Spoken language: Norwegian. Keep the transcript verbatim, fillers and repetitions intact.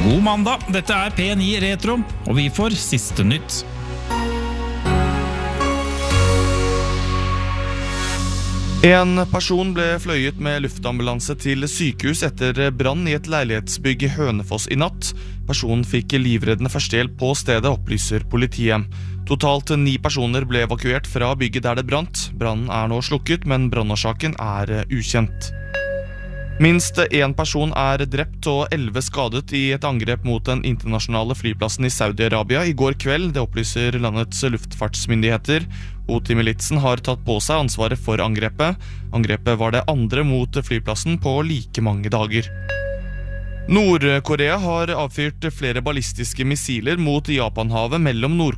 God mandag, dette er P ni Retro, og vi får siste nytt. En person ble fløyet med luftambulanse til sykehus etter brann i et leilighetsbygg i Hønefoss i natt. Personen fikk livreddende førstehjelp på stedet, opplyser politiet. Totalt ni personer ble evakuert fra bygget der det brant. Brannen er nå slukket, men brannårsaken er ukjent. Minst en person er drept og elleve skadet i et angrep mot den internasjonale flyplassen i Saudi-Arabia i går kveld, det opplyser landets luftfartsmyndigheter. Houthi-militsen har tatt på seg ansvaret for angrepet. Angrepet var det andre mot flyplassen på like mange dager. Nord-Korea har avfyrt flere ballistiske missiler mot Japanhavet mellom Nord